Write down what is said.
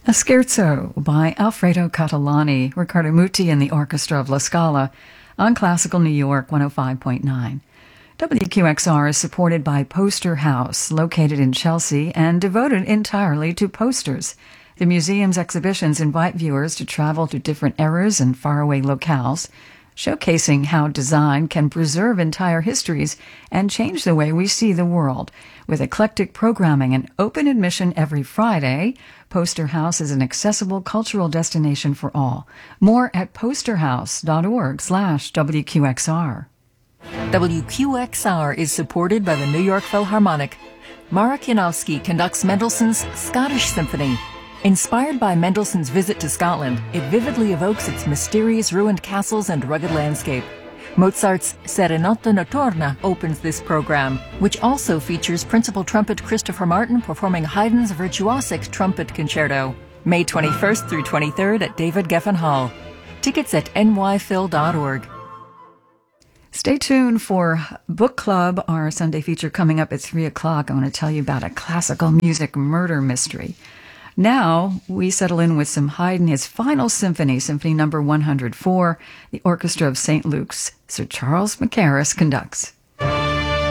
A Scherzo by Alfredo Catalani, Riccardo Muti and the Orchestra of La Scala on Classical New York 105.9. WQXR is supported by Poster House, located in Chelsea and devoted entirely to posters. The museum's exhibitions invite viewers to travel to different eras and faraway locales, showcasing how design can preserve entire histories and change the way we see the world. With eclectic programming and open admission every Friday, Poster House is an accessible cultural destination for all. More at posterhouse.org/WQXR. WQXR is supported by the New York Philharmonic. Marek Janowski conducts Mendelssohn's Scottish Symphony. Inspired by Mendelssohn's visit to Scotland, it vividly evokes its mysterious ruined castles and rugged landscape. Mozart's Serenata Notturna opens this program, which also features principal trumpet Christopher Martin performing Haydn's Virtuosic Trumpet Concerto. May 21st through 23rd at David Geffen Hall. Tickets at nyphil.org. Stay tuned for Book Club, our Sunday feature coming up at 3 o'clock. I want to tell you about a classical music murder mystery. Now, we settle in with some Haydn, his final symphony, Symphony Number 104. The Orchestra of St. Luke's, Sir Charles Mackerras conducts.